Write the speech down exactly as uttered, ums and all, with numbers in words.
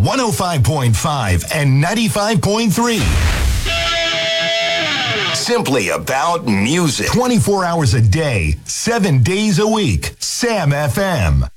one oh five point five and ninety-five point three. Simply about music. twenty-four hours a day, seven days a week. Sam F M.